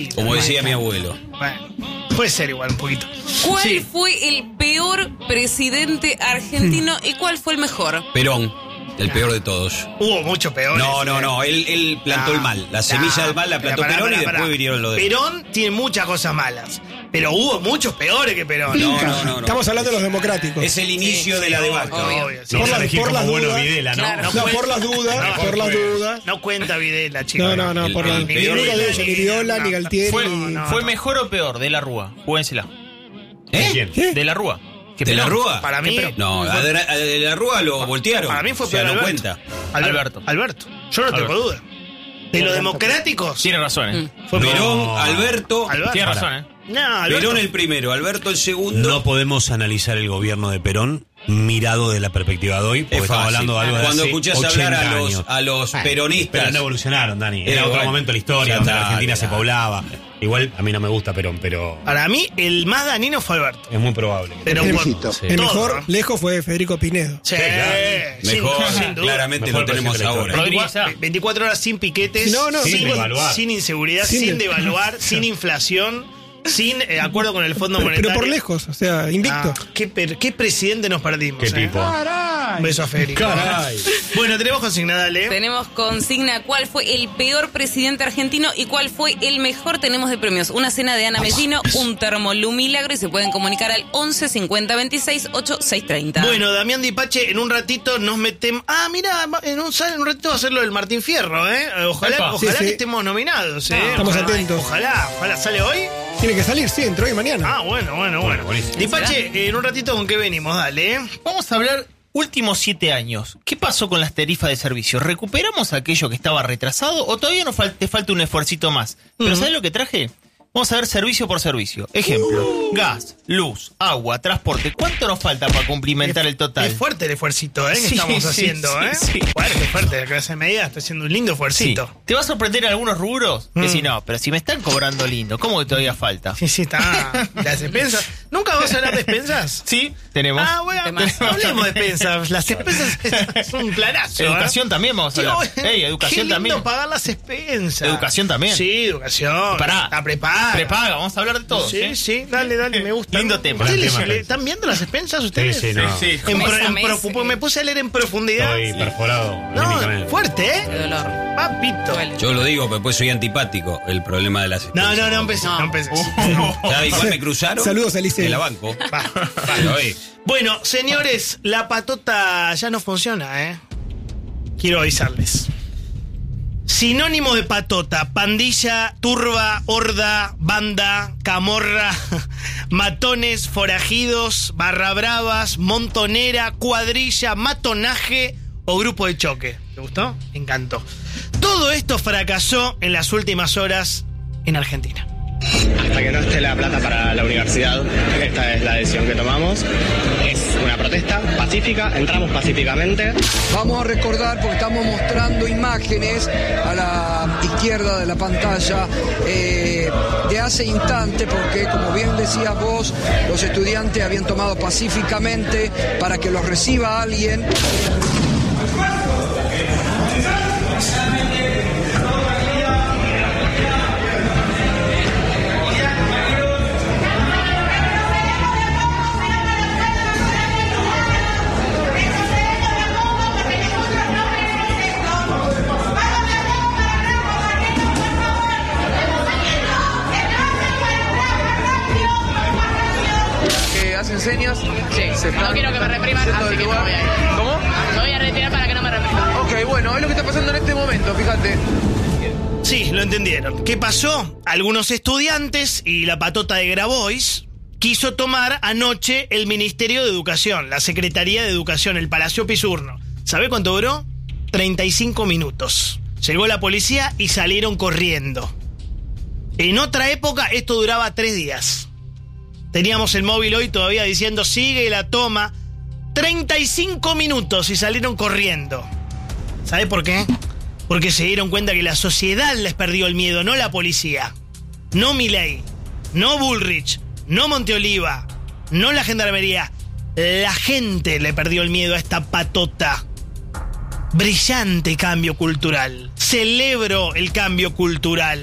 Como decía mi abuelo. Bueno, puede ser igual un poquito. ¿Cuál fue el peor presidente argentino y cuál fue el mejor? Perón, el peor de todos. Hubo mucho peor. No, él plantó el mal. La semilla del mal la plantó Perón y después vinieron los demás. Perón tiene muchas cosas malas, pero hubo muchos peores que Perón. No. Estamos hablando de los democráticos. Es el inicio de la debacle. Obvio, sí. No vas a elegir por las como bueno dudas. Videla, ¿no? Claro. No, por las dudas. No cuenta Videla, chicos. No, por las el ni peor ninguna de de ellos, ni Viola, ni Galtieri, ni... ¿Fue mejor o peor de la Rúa? Júguensela. ¿Quién? ¿Qué? De la Rúa. ¿De la Rúa? Para mí, No, de la Rúa lo voltearon. para mí fue O sea, peor no Alberto. cuenta. Alberto. Yo no tengo duda. De los democráticos. Tiene razón, Fue Perón, Alberto. Tiene razón, No, Alberto. Perón el primero, Alberto el segundo. No podemos analizar el gobierno de Perón mirado de la perspectiva de hoy, porque Es estamos fácil. hablando de algo de Cuando hace escuchás 80 hablar años. a los peronistas. Pero no evolucionaron, Dani. Era otro bueno, momento de la historia ya donde está, la Argentina ya. se poblaba. Igual a mí no me gusta Perón, pero Para mí, el más dañino fue Alberto. es muy probable. Pero El, por el todo, mejor ¿no? lejos fue Federico Pinedo. Sí, Mejor, sin duda. claramente Mejor lo tenemos presidente de la ahora. historia. Rodríguez. 24 horas sin piquetes, No, sin devaluar. sin inseguridad, Sin sin de- devaluar, sin inflación, sin acuerdo con el Fondo Monetario. Pero por lejos, o sea, invicto. ¿Qué presidente nos perdimos? Qué tipo. Un beso a Federico. Caray. Bueno, tenemos consignada, Ale. Tenemos consigna cuál fue el peor presidente argentino y cuál fue el mejor. Tenemos de premios una cena de Ana Mellino, un termolú milagro y se pueden comunicar al 11 50 26 8630. Bueno, Damián Dipache, en un ratito nos metemos. Ah, mira, en un ratito va a ser lo del Martín Fierro, ¿eh? Ojalá Epa. Sí, sí. que estemos nominados, ¿eh? Estamos Ojalá, atentos. Ojalá. ¿Sale hoy? Tiene que salir, sí, entre hoy y mañana. Ah, bueno. buenísimo. Dipache, en un ratito con qué venimos, dale, ¿eh? Vamos a hablar últimos 7 años. ¿Qué pasó con las tarifas de servicio? ¿Recuperamos aquello que estaba retrasado o todavía te falta un esfuercito más? Pero ¿sabes lo que traje? Vamos a ver servicio por servicio. Ejemplo, gas, luz, agua, transporte. ¿Cuánto nos falta para cumplimentar el total? Es fuerte el esfuercito, ¿eh? Que Sí, estamos sí, haciendo, sí, ¿eh? sí. Bueno, qué fuerte, la clase media está haciendo un lindo Sí. esfuercito. Te va a sorprender algunos rubros que si no, pero si me están cobrando lindo, ¿cómo que todavía falta? Sí, está. Las despensas. ¿Nunca vas a hablar de despensas? Sí, tenemos. Ah, bueno, Temazo. hablemos de despensas. Las despensas es un planazo. Educación también vamos a hablar. Tío, Ey, educación qué lindo también. pagar las expensas. Educación también. Sí, educación. Pará. La prepaga. Prepaga, vamos a hablar de todo. Sí, sí, dale, me gusta. Lindo tema. ¿Ustedes Gran tema. ¿Están viendo las expensas ustedes? Sí, no. Sí. Me puse a leer en profundidad. Estoy perforado. No, anímicamente. fuerte, Qué ¿eh? dolor. Papito. Duele. Yo lo digo, pero después soy antipático. El problema de las No expensas. empecé, no empecé. ¿Sabes igual me cruzaron? Saludos a Liceo. De la banco. Va. Pero, oye, Bueno, señores, la patota ya no funciona, ¿eh? Quiero avisarles. Sinónimo de patota: pandilla, turba, horda, banda, camorra, matones, forajidos, barra bravas, montonera, cuadrilla, matonaje o grupo de choque. ¿Te gustó? Me encantó. Todo esto fracasó en las últimas horas en Argentina. Hasta que no esté la plata para la universidad, esta es la decisión que tomamos. Es una protesta pacífica, entramos pacíficamente. Vamos a recordar, porque estamos mostrando imágenes a la izquierda de la pantalla de hace instante, porque como bien decías vos, los estudiantes habían tomado pacíficamente para que los reciba alguien. Que hacen señas. Sí, Se no quiero que me repriman, yendo así del que me lugar. voy a ir. ¿Cómo? Me voy a retirar para que no me repriman. Ok, bueno, es lo que está pasando en este momento, fíjate. Sí, lo entendieron. ¿Qué pasó? Algunos estudiantes y la patota de Grabois quiso tomar anoche el Ministerio de Educación, la Secretaría de Educación, el Palacio Pisurno. ¿Sabe cuánto duró? 35 minutos. Llegó la policía y salieron corriendo. En otra época esto duraba 3 días. Teníamos el móvil hoy todavía diciendo sigue la toma. 35 minutos y salieron corriendo. ¿Sabe por qué? Porque se dieron cuenta que la sociedad les perdió el miedo, no la policía. No Milei, no Bullrich, no Monteoliva, no la gendarmería. La gente le perdió el miedo a esta patota. Brillante cambio cultural. Celebro el cambio cultural.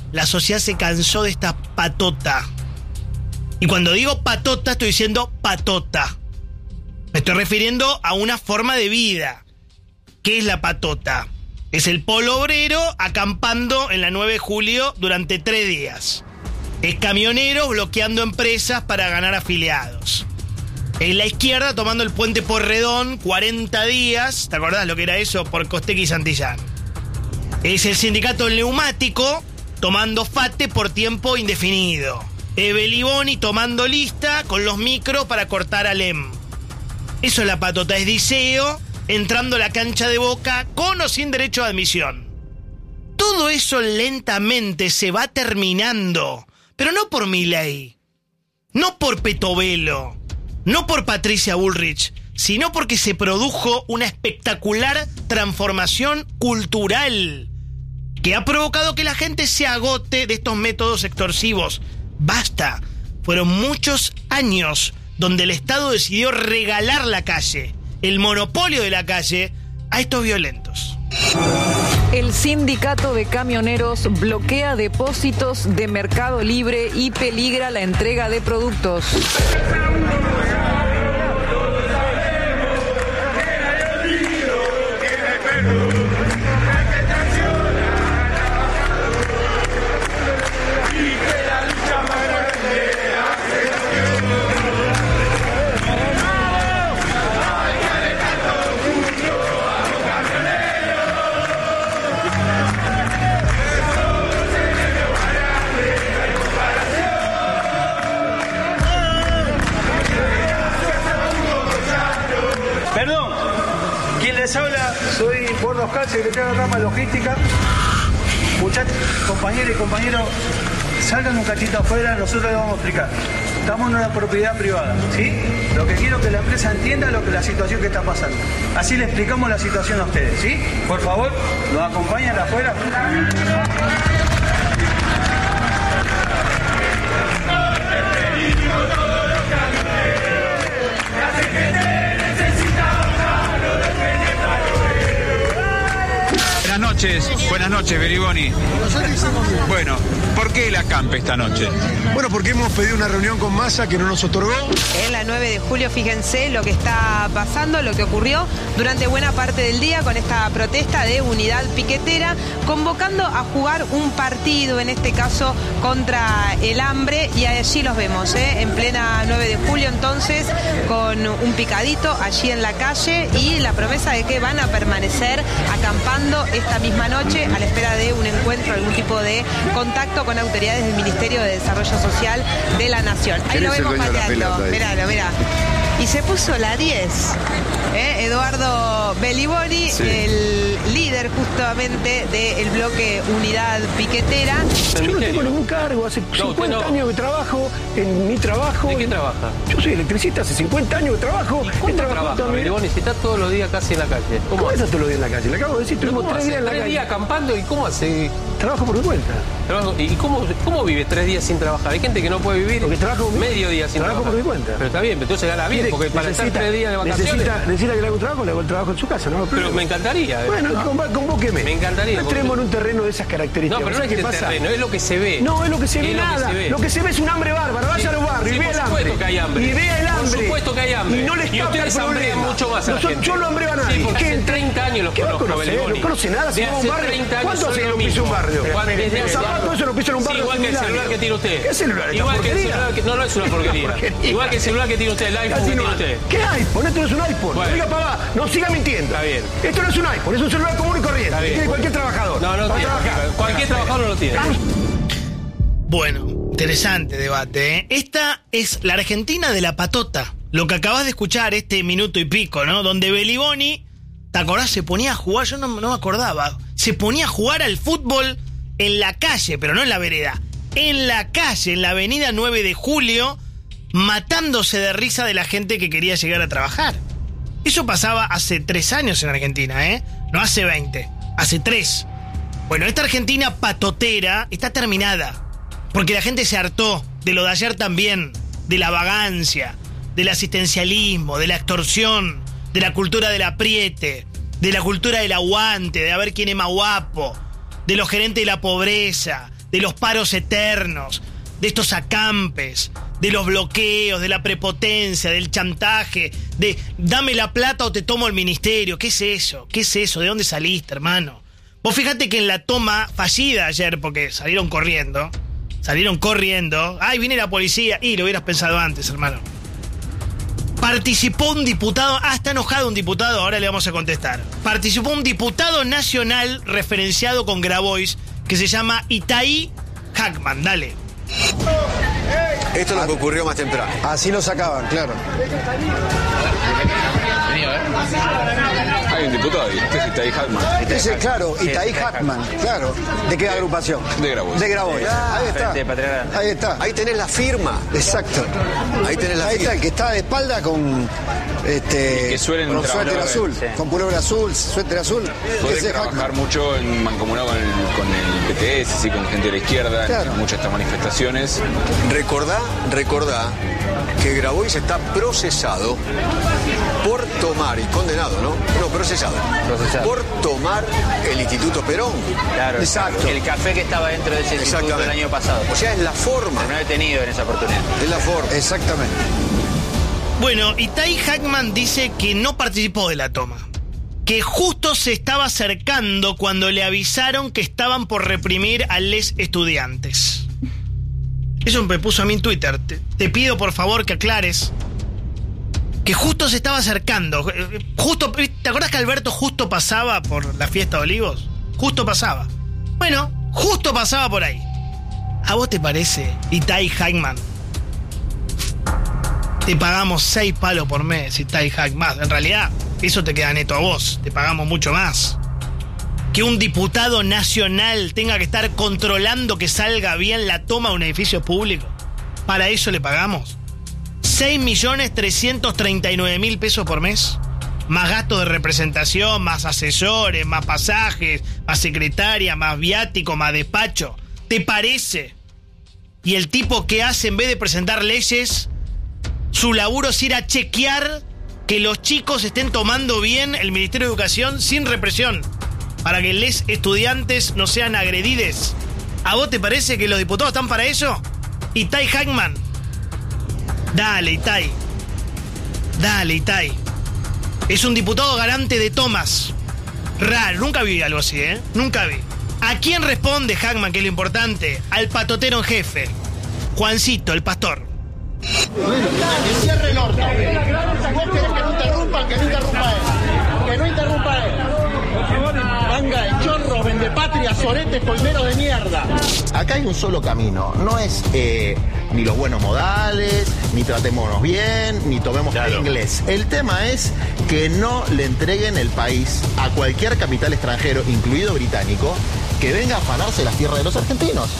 la sociedad se cansó de esta patota. Y cuando digo patota, estoy diciendo patota. Me estoy refiriendo a una forma de vida. ¿Qué es la patota? Es el polo obrero acampando en la 9 de julio durante 3 días. Es camioneros bloqueando empresas para ganar afiliados. Es la izquierda tomando el puente Porredón 40 días. ¿Te acordás lo que era eso? Por Costequi y Santillán. Es el sindicato neumático tomando FATE por tiempo indefinido. Es Beliboni tomando lista con los micros para cortar a Lem. Eso es la patota. Es Diceo entrando a la cancha de Boca con o sin derecho de admisión. Todo eso lentamente se va terminando. Pero no por Milei, no por Petovelo, no por Patricia Bullrich, sino porque se produjo una espectacular transformación cultural que ha provocado que la gente se agote de estos métodos extorsivos. Basta. Fueron muchos años donde el Estado decidió regalar la calle, el monopolio de la calle, a estos violentos. El sindicato de camioneros bloquea depósitos de Mercado Libre y peligra la entrega de productos. Soy Bordo Oscar, secretario de rama logística. Muchachos, compañeros y compañeros, salgan un cachito afuera, nosotros les vamos a explicar. Estamos en una propiedad privada, ¿sí? Lo que quiero es que la empresa entienda la situación que está pasando. Así le explicamos la situación a ustedes, ¿sí? Por favor, nos acompañan afuera. Buenas noches, Beliboni. Bueno, ¿por qué el acampe esta noche? Bueno, porque hemos pedido una reunión con Massa que no nos otorgó. En la 9 de julio, fíjense lo que está pasando, lo que ocurrió durante buena parte del día con esta protesta de unidad piquetera, convocando a jugar un partido, en este caso contra el hambre, y allí los vemos, en plena 9 de julio entonces, con un picadito allí en la calle y la promesa de que van a permanecer acampando esta misma noche a la espera de un encuentro, algún tipo de contacto con autoridades del Ministerio de Desarrollo Social de la Nación. Ahí lo vemos pateando, mirá. Y se puso la 10, Eduardo Beliboni, sí, el líder justamente del bloque Unidad Piquetera. Yo no tengo ningún cargo, hace 50 años que trabajo en mi trabajo. ¿De qué trabaja? Yo soy electricista, hace 50 años que trabajo. ¿Cómo trabaja, Beliboni? Si está todos los días casi en la calle. ¿Cómo estás todos los días en la calle? Le acabo de decir, tuvimos 3 días en la calle. 3 días acampando, ¿y cómo hace? Trabajo por mi cuenta. ¿Y cómo vive 3 días sin trabajar? Hay gente que no puede vivir medio día sin trabajar. Trabajo por mi cuenta. Pero está bien, entonces gana bien, porque para estar 3 días de vacaciones... Necesita que le haga un trabajo, le hago el trabajo en su casa, ¿no? Pero me encantaría. Bueno, convóqueme. Me encantaría. No entremos en un terreno de esas características. No, pero no es que terreno, es lo que se ve. No, es lo que se ve nada. Lo que se ve es un hambre bárbaro. Vaya a los barrios y vea el hambre. Por supuesto que hay hambre. Y vea el hambre. Por supuesto que hay hambre. Y no les tapa el problema. Mucho más a la gente. Yo no hambreo a nadie. Sí, porque hace 30 años los conozco, Beliboni. No conoce nada. De hace 30 años ¿cuánto hace que no piso un barrio? Desde zapato eso no piso en un barrio. Igual que el celular que tiene usted. ¿Qué celular? Igual que el celular que... No es una porquería. Igual que el celular que tiene usted, el iPhone que tiene usted. ¿Qué iPhone? Esto no es un iPhone. No diga papá, no siga mintiendo. Está bien. Esto no es un iPhone, es un celular común y corriente. Que tiene cualquier trabajador. No tiene. Cualquier trabajador no lo tiene. Bueno, interesante debate, Esta es la Argentina de la patota. Lo que acabas de escuchar, este minuto y pico, ¿no? Donde Beliboni, ¿te acordás? Se ponía a jugar, yo no me acordaba. Se ponía a jugar al fútbol en la calle, pero no en la vereda. En la calle, en la avenida 9 de julio, matándose de risa de la gente que quería llegar a trabajar. Eso pasaba hace 3 años en Argentina, No hace 20, hace 3. Bueno, esta Argentina patotera está terminada. Porque la gente se hartó de lo de ayer también, de la vagancia, del asistencialismo, de la extorsión, de la cultura del apriete, de la cultura del aguante, de a ver quién es más guapo, de los gerentes de la pobreza, de los paros eternos, de estos acampes, de los bloqueos, de la prepotencia, del chantaje, de dame la plata o te tomo el ministerio. ¿Qué es eso? ¿Qué es eso? ¿De dónde saliste, hermano? Vos fíjate que en la toma fallida ayer, porque salieron corriendo, ay, viene la policía, y lo hubieras pensado antes, hermano. Participó un diputado, está enojado un diputado, ahora le vamos a contestar. Participó un diputado nacional referenciado con Grabois, que se llama Itai Hackman, dale. Esto es lo que ocurrió más temprano. Así lo sacaban, claro. Hay un diputado ahí, este es Itai Hackman. Ese, claro, Itai Hackman, claro. ¿De qué agrupación? De Grabois. De Grabois. Ahí está. Ahí está. Ahí tenés la firma. Exacto. Ahí tenés la Ahí firma. está, el que está de espalda con que suelen con trabajar, suéter azul, sí. con pullover azul, suéter azul. Puede Ese trabajar Hackman. mucho en mancomunado con el PTS, sí, con gente de la izquierda, Claro. en muchas de estas manifestaciones. Recordá que Grabois está procesado por tomar, y condenado, ¿no? No, procesado. Por tomar el Instituto Perón. Claro, exacto. El café que estaba dentro de ese instituto el año pasado. O sea, es la forma. No he detenido en esa oportunidad. Es la forma. Exactamente. Bueno, Itai Hackman dice que no participó de la toma, que justo se estaba acercando cuando le avisaron que estaban por reprimir a les estudiantes. Eso me puso a mí en Twitter. Te pido por favor que aclares que justo se estaba acercando. Justo, ¿te acordás que Alberto justo pasaba por la fiesta de Olivos? Justo pasaba. Bueno, justo pasaba por ahí. ¿A vos te parece, Itai Hackman? Te pagamos 6 palos por mes, Itai Hackman. En realidad, eso te queda neto a vos. Te pagamos mucho más. Que un diputado nacional tenga que estar controlando que salga bien la toma de un edificio público. ¿Para eso le pagamos? 6.339.000 pesos por mes. Más gastos de representación, más asesores, más pasajes, más secretaria, más viático, más despacho. ¿Te parece? Y el tipo que hace, en vez de presentar leyes, su laburo es ir a chequear que los chicos estén tomando bien el Ministerio de Educación sin represión, para que les estudiantes no sean agredides. ¿A vos te parece que los diputados están para eso? Itai Hackman. Dale, Itai. Dale, Itai. Es un diputado garante de tomas. Raro, nunca vi algo así, ¿eh? Nunca vi. ¿A quién responde Hackman, que es lo importante? Al patotero en jefe, Juancito, el pastor. Que cierre el orto. Si vos querés que no interrumpan, que no interrumpa él. Que no interrumpa él. Manga de chorros, vendepatria, soretes, colmeros de mierda. Acá hay un solo camino. No es ni los buenos modales, ni tratémonos bien, ni tomemos inglés. El tema es que no le entreguen el país a cualquier capital extranjero, incluido británico, que venga a afanarse las tierras de los argentinos.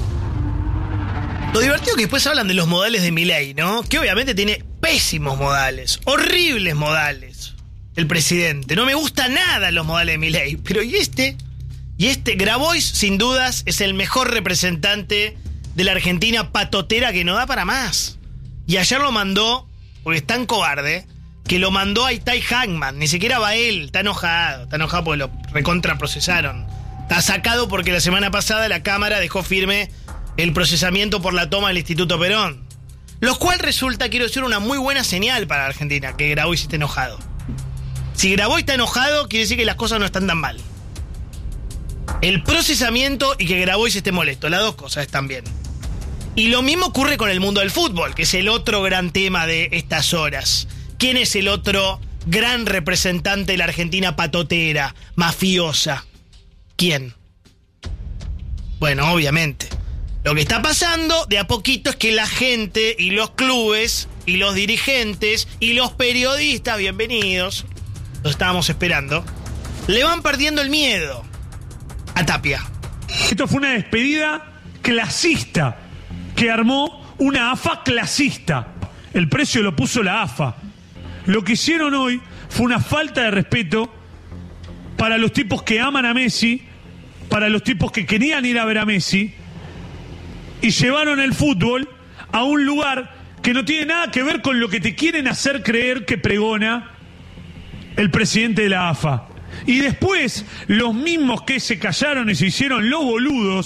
Lo divertido es que después hablan de los modales de Milei, ¿no? Que obviamente tiene pésimos modales, horribles modales, el presidente. No me gusta nada los modales de Milei, pero ¿y este? Grabois, sin dudas, es el mejor representante de la Argentina patotera que no da para más. Y ayer lo mandó, porque es tan cobarde, que lo mandó a Itai Hackman. Ni siquiera va él, está enojado porque lo recontraprocesaron. Está sacado porque la semana pasada la Cámara dejó firme el procesamiento por la toma del Instituto Perón. Lo cual resulta, quiero decir, una muy buena señal para la Argentina, que Grabois esté enojado. Si Grabois está enojado, quiere decir que las cosas no están tan mal. El procesamiento y que Grabois esté molesto, las dos cosas están bien. Y lo mismo ocurre con el mundo del fútbol, que es el otro gran tema de estas horas. ¿Quién es el otro gran representante de la Argentina patotera, mafiosa? ¿Quién? Bueno, obviamente. Lo que está pasando de a poquito es que la gente y los clubes y los dirigentes y los periodistas, bienvenidos, los estábamos esperando, le van perdiendo el miedo a Tapia. Esto fue una despedida clasista que armó una AFA clasista. El precio lo puso la AFA. Lo que hicieron hoy fue una falta de respeto para los tipos que aman a Messi, para los tipos que querían ir a ver a Messi, y llevaron el fútbol a un lugar que no tiene nada que ver con lo que te quieren hacer creer que pregona el presidente de la AFA. Y después, los mismos que se callaron y se hicieron los boludos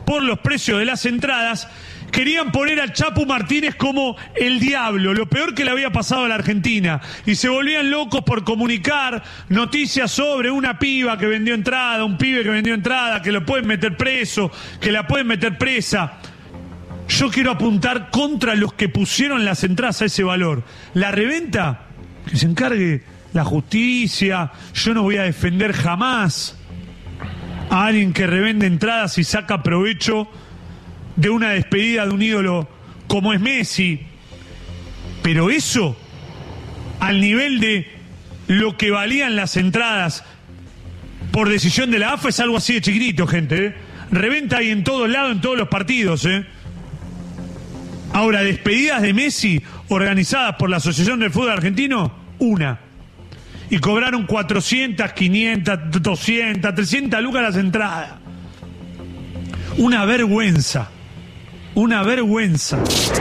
por los precios de las entradas, querían poner al Chapu Martínez como el diablo, lo peor que le había pasado a la Argentina. Y se volvían locos por comunicar noticias sobre una piba que vendió entrada, un pibe que vendió entrada, que lo pueden meter preso, que la pueden meter presa. Yo quiero apuntar contra los que pusieron las entradas a ese valor. La reventa, que se encargue la justicia. Yo no voy a defender jamás a alguien que revende entradas y saca provecho de una despedida de un ídolo como es Messi. Pero eso, al nivel de lo que valían las entradas por decisión de la AFA, es algo así de chiquitito, gente, ¿eh? Reventa hay en todos lados, en todos los partidos, ¿eh? Ahora, despedidas de Messi organizadas por la Asociación del Fútbol Argentino, una. Y cobraron 400, 500, 200, 300 lucas las entradas. Una vergüenza. Una vergüenza.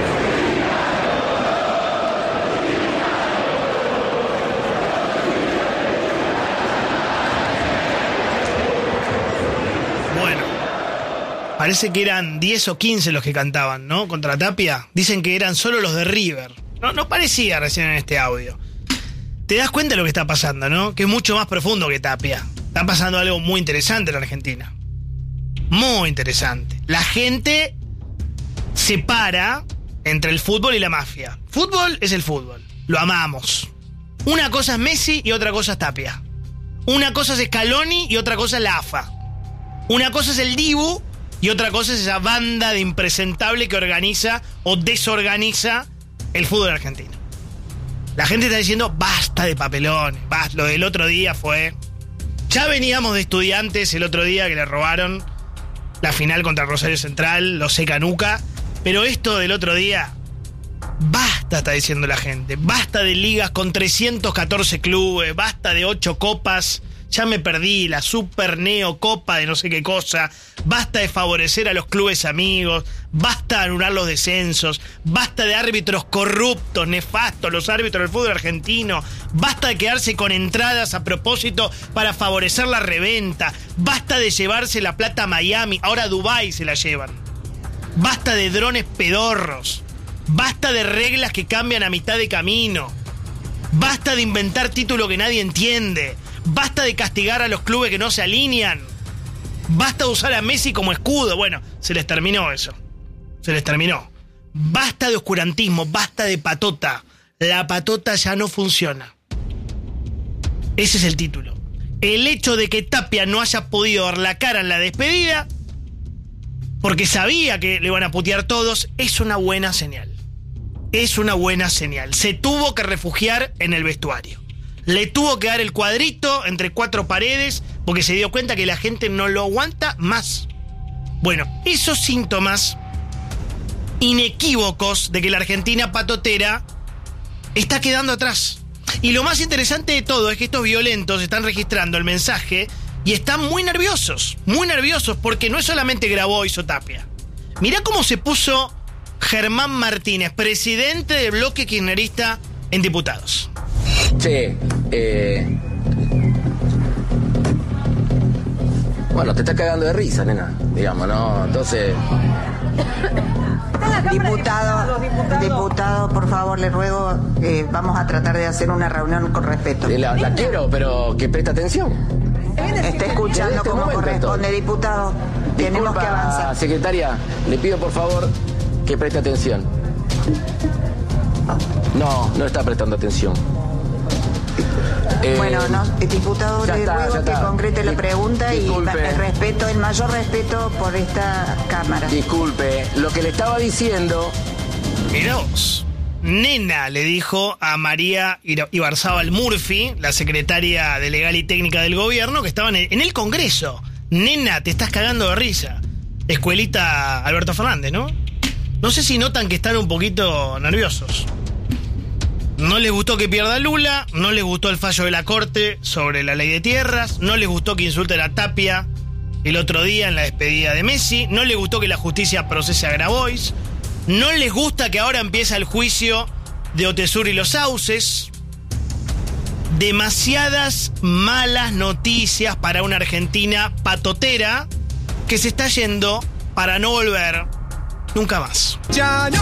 Bueno, parece que eran 10 o 15 los que cantaban, ¿no? Contra Tapia. Dicen que eran solo los de River. No parecía recién en este audio. Te das cuenta de lo que está pasando, ¿no? Que es mucho más profundo que Tapia. Está pasando algo muy interesante en la Argentina. Muy interesante. La gente separa entre el fútbol y la mafia. Fútbol es el fútbol. Lo amamos. Una cosa es Messi y otra cosa es Tapia. Una cosa es Scaloni y otra cosa es la AFA. Una cosa es el Dibu y otra cosa es esa banda de impresentable que organiza o desorganiza el fútbol argentino. La gente está diciendo basta de papelones. Lo del otro día fue... Ya veníamos de Estudiantes el otro día que le robaron la final contra Rosario Central, lo sé Canuca. Pero esto del otro día, basta, está diciendo la gente. Basta de ligas con 314 clubes, basta de 8 copas. Ya me perdí, la Super Neo Copa de no sé qué cosa. Basta de favorecer a los clubes amigos. Basta de anular los descensos. Basta de árbitros corruptos, nefastos, los árbitros del fútbol argentino. Basta de quedarse con entradas a propósito para favorecer la reventa. Basta de llevarse la plata a Miami. Ahora a Dubái se la llevan. Basta de drones pedorros. Basta de reglas que cambian a mitad de camino. Basta de inventar títulos que nadie entiende. Basta de castigar a los clubes que no se alinean. Basta de usar a Messi como escudo. Bueno, se les terminó eso. Se les terminó. Basta de oscurantismo, basta de patota. La patota ya no funciona. Ese es el título. El hecho de que Tapia no haya podido dar la cara en la despedida, porque sabía que le iban a putear todos, es una buena señal. Es una buena señal. Se tuvo que refugiar en el vestuario. Le tuvo que dar el cuadrito entre 4 paredes porque se dio cuenta que la gente no lo aguanta más. Bueno, esos síntomas inequívocos de que la Argentina patotera está quedando atrás. Y lo más interesante de todo es que estos violentos están registrando el mensaje y están muy nerviosos porque no es solamente Grabois o Tapia. Mirá cómo se puso Germán Martínez, presidente del bloque kirchnerista en diputados. Che, bueno, te estás cagando de risa, nena, digamos, ¿no? Entonces... Diputado, por favor, le ruego, vamos a tratar de hacer una reunión con respeto. La quiero, pero que preste atención. Está escuchando como corresponde, diputado. Tenemos que avanzar. Secretaria, le pido por favor que preste atención. No está prestando atención. Bueno, no, diputado, le ruego que concrete la pregunta. Disculpe. Y el mayor respeto por esta Cámara. Disculpe, lo que le estaba diciendo... Mirá vos, nena, le dijo a María Ibarzábal Murphy, la secretaria de Legal y Técnica del Gobierno, que estaban en el Congreso. Nena, te estás cagando de risa. Escuelita Alberto Fernández, ¿no? No sé si notan que están un poquito nerviosos. No les gustó que pierda Lula, no les gustó el fallo de la Corte sobre la ley de tierras, no les gustó que insulte a la Tapia el otro día en la despedida de Messi, no les gustó que la justicia procese a Grabois, no les gusta que ahora empieza el juicio de Otesur y los Sauces. Demasiadas malas noticias para una Argentina patotera que se está yendo para no volver nunca más. Ya no